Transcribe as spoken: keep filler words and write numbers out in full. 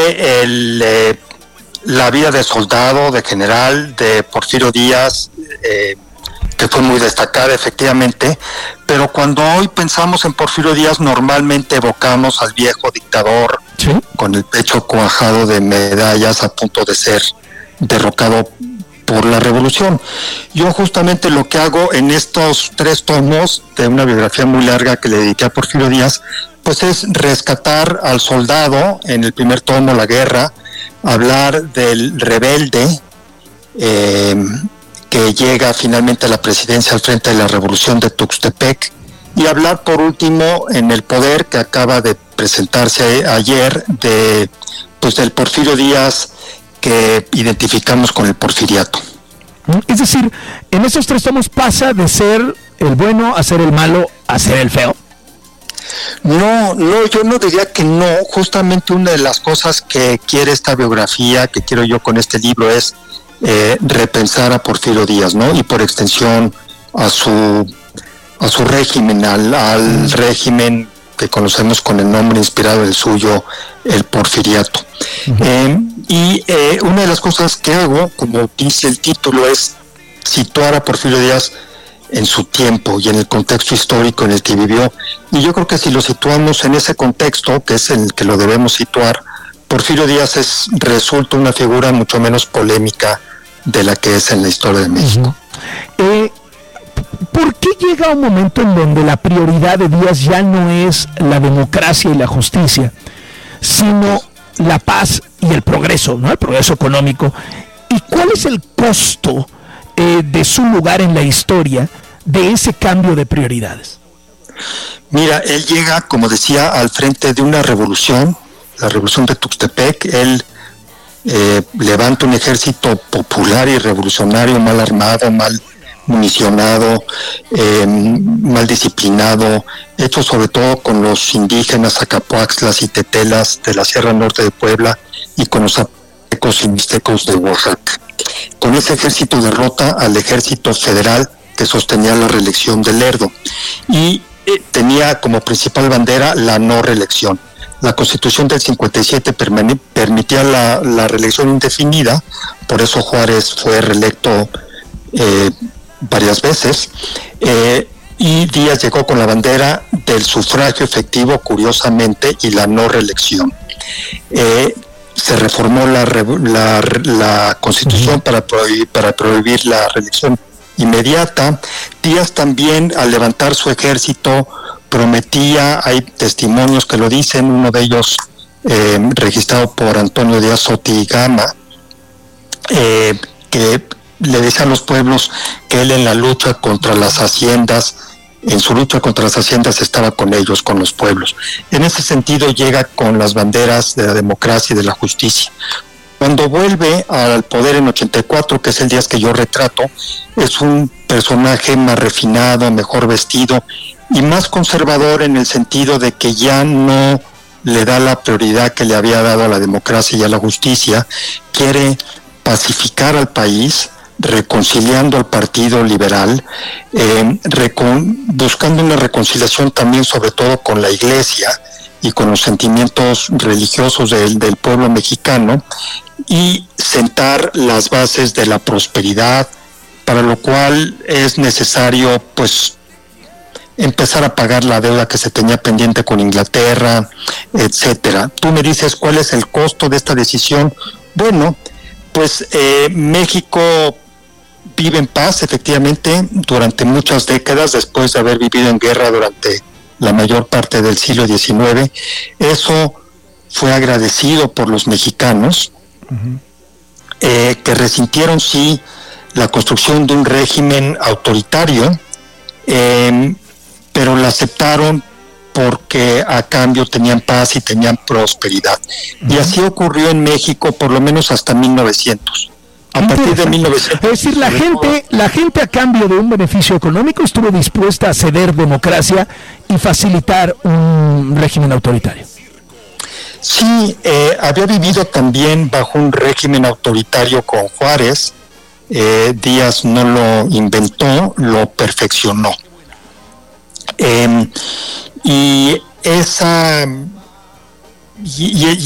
de el, eh, la vida de soldado, de general, de Porfirio Díaz, eh, que fue muy destacada efectivamente, pero cuando hoy pensamos en Porfirio Díaz normalmente evocamos al viejo dictador, ¿sí?, con el pecho cuajado de medallas a punto de ser derrocado por la revolución. Yo justamente lo que hago en estos tres tomos de una biografía muy larga que le dediqué a Porfirio Díaz, pues es rescatar al soldado en el primer tomo, La Guerra, hablar del rebelde eh, que llega finalmente a la presidencia al frente de la revolución de Tuxtepec, y hablar por último en El Poder, que acaba de presentarse ayer, de pues del Porfirio Díaz que identificamos con el porfiriato. Es decir, en esos tres tomos pasa de ser el bueno a ser el malo a ser el feo. No, no, yo no diría que no. Justamente una de las cosas que quiere esta biografía, que quiero yo con este libro, es eh, repensar a Porfirio Díaz, ¿no? Y por extensión a su a su régimen, al, al régimen que conocemos con el nombre inspirado del suyo, el porfiriato. Uh-huh. Eh, y eh, una de las cosas que hago, como dice el título, es situar a Porfirio Díaz en su tiempo y en el contexto histórico en el que vivió. Y yo creo que si lo situamos en ese contexto, que es en el que lo debemos situar, Porfirio Díaz es, resulta una figura mucho menos polémica de la que es en la historia de México. Uh-huh. Eh, ¿Por qué llega un momento en donde la prioridad de Díaz ya no es la democracia y la justicia, sino la paz y el progreso, ¿no? El progreso económico? ¿Y cuál es el costo eh, de su lugar en la historia de ese cambio de prioridades? Mira, él llega, como decía, al frente de una revolución, la revolución de Tuxtepec. Él eh, levanta un ejército popular y revolucionario mal armado, mal municionado, eh, mal disciplinado, hecho sobre todo con los indígenas acapuaxtlas y tetelas de la Sierra Norte de Puebla y con los zapotecos y mixtecos de Oaxaca. Con ese ejército derrota al ejército federal que sostenía la reelección de Lerdo y eh, tenía como principal bandera la no reelección. La Constitución del cincuenta y siete permane- permitía la, la reelección indefinida, por eso Juárez fue reelecto eh, varias veces, eh, y Díaz llegó con la bandera del sufragio efectivo, curiosamente, y la no reelección. Eh, se reformó la, la, la Constitución para prohibir, para prohibir la reelección inmediata. Díaz también, al levantar su ejército, prometía, hay testimonios que lo dicen, uno de ellos eh, registrado por Antonio Díaz Sotti Gama, eh, que le decía a los pueblos que él en la lucha contra las haciendas, en su lucha contra las haciendas estaba con ellos, con los pueblos. En ese sentido llega con las banderas de la democracia y de la justicia. Cuando vuelve al poder en ochenta y cuatro, que es el día que yo retrato, es un personaje más refinado, mejor vestido y más conservador en el sentido de que ya no le da la prioridad que le había dado a la democracia y a la justicia. Quiere pacificar al país, reconciliando al Partido Liberal, eh, recon, buscando una reconciliación también sobre todo con la Iglesia y con los sentimientos religiosos del, del pueblo mexicano, y sentar las bases de la prosperidad, para lo cual es necesario pues empezar a pagar la deuda que se tenía pendiente con Inglaterra, etcétera. Tú me dices cuál es el costo de esta decisión. Bueno, pues eh, México vive en paz, efectivamente, durante muchas décadas, después de haber vivido en guerra durante la mayor parte del siglo diecinueve. Eso fue agradecido por los mexicanos, uh-huh. eh, que resintieron, sí, la construcción de un régimen autoritario, eh, pero la aceptaron porque a cambio tenían paz y tenían prosperidad. Uh-huh. Y así ocurrió en México por lo menos hasta mil novecientos. A partir de mil novecientos. Es decir, la gente, la gente a cambio de un beneficio económico estuvo dispuesta a ceder democracia y facilitar un régimen autoritario. Sí, eh, había vivido también bajo un régimen autoritario con Juárez. Eh, Díaz no lo inventó, lo perfeccionó. Eh, y esa... Y, y,